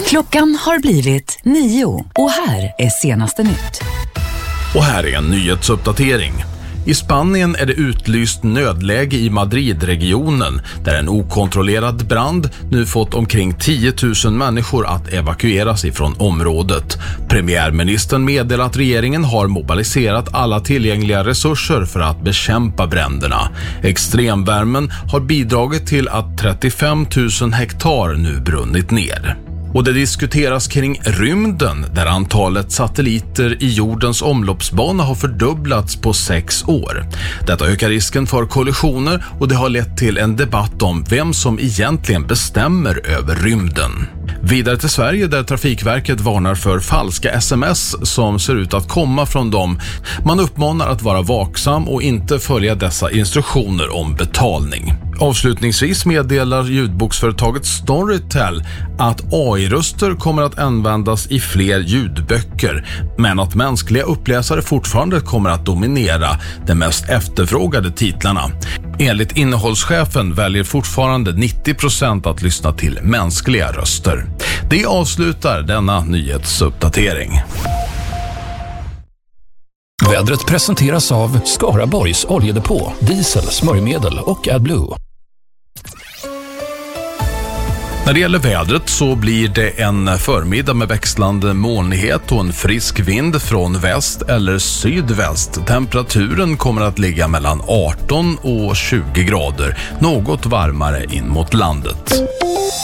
Klockan har blivit 9 och här är senaste nytt. Och här är en nyhetsuppdatering. I Spanien är det utlyst nödläge i Madridregionen där en okontrollerad brand nu fått omkring 10 000 människor att evakueras ifrån området. Premiärministern meddelar att regeringen har mobiliserat alla tillgängliga resurser för att bekämpa bränderna. Extremvärmen har bidragit till att 35 000 hektar nu brunnit ner. Och det diskuteras kring rymden där antalet satelliter i jordens omloppsbana har fördubblats på 6 år. Detta ökar risken för kollisioner och det har lett till en debatt om vem som egentligen bestämmer över rymden. Vidare till Sverige där Trafikverket varnar för falska sms som ser ut att komma från dem. Man uppmanar att vara vaksam och inte följa dessa instruktioner om betalning. Avslutningsvis meddelar ljudboksföretaget Storytel att AI-röster kommer att användas i fler ljudböcker, men att mänskliga uppläsare fortfarande kommer att dominera de mest efterfrågade titlarna. Enligt innehållschefen väljer fortfarande 90% att lyssna till mänskliga röster. Det avslutar denna nyhetsuppdatering. Vädret presenteras av Skaraborgs oljedepå, diesel, smörjmedel och AdBlue. När det gäller vädret så blir det en förmiddag med växlande molnighet och en frisk vind från väst eller sydväst. Temperaturen kommer att ligga mellan 18 och 20 grader, något varmare in mot landet.